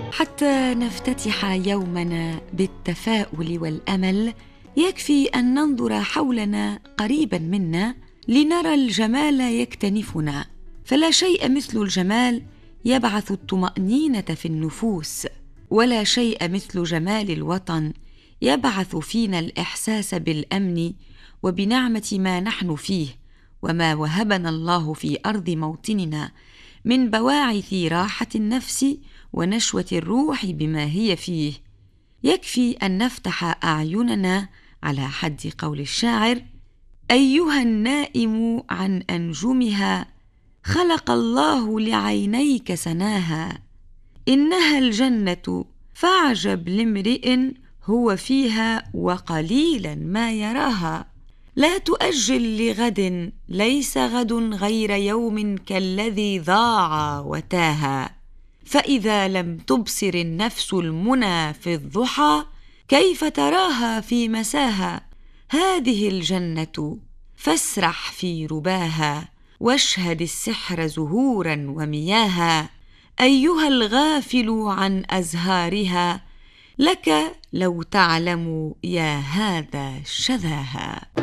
حتى نفتتح يومنا بالتفاؤل والأمل، يكفي أن ننظر حولنا قريبا منا لنرى الجمال يكتنفنا، فلا شيء مثل الجمال يبعث الطمأنينة في النفوس، ولا شيء مثل جمال الوطن يبعث فينا الإحساس بالأمن وبنعمة ما نحن فيه وما وهبنا الله في أرض موطننا من بواعث راحة النفس ونشوة الروح بما هي فيه. يكفي أن نفتح أعيننا على حد قول الشاعر: أيها النائم عن أنجمها، خلق الله لعينيك سناها، إنها الجنة فاعجب لامرئ هو فيها وقليلا ما يراها. لا تؤجل لغد، ليس غد غير يوم كالذي ضاع وتاها، فإذا لم تبصر النفس المنى في الضحى كيف تراها في مساها؟ هذه الجنة فاسرح في رباها، واشهد السحر زهورا ومياها. أيها الغافل عن أزهارها، لك لو تعلم يا هذا شذاها.